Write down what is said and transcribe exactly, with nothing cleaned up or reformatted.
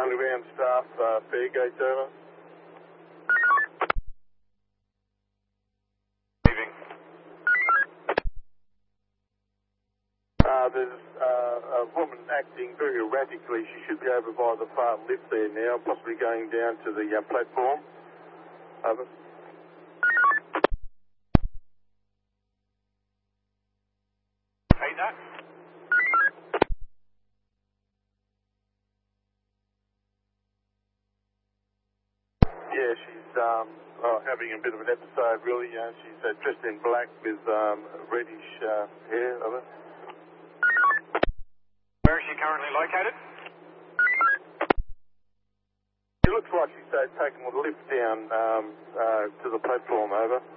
underground staff, uh, Fairgate, over. Leaving. Uh, there's uh, a woman acting very erratically. She should be over by the far lift there now, possibly going down to the uh, platform. Over. Eight that. Yeah, she's um, oh, having a bit of an episode, really. Uh, she's uh, dressed in black with um, reddish uh, hair. Over. Where is she currently located? It looks like she's uh, taking a lift down um, uh, to the platform. Over.